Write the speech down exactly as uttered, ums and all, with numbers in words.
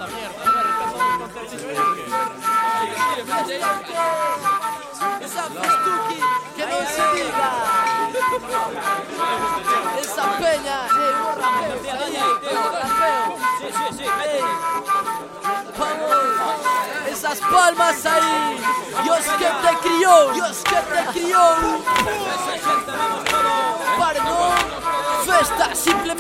la mierda. A ver, estamos contentos. Esa festuki, que no se diga. Esa peña, eh, un rapeo, ahí, un rapeo. Sí, sí, sí, Ey, vamos, esas palmas ahí. Dios que te crió, Dios que te crió. esa gente, vamos todos. Perdón, festa simplemente.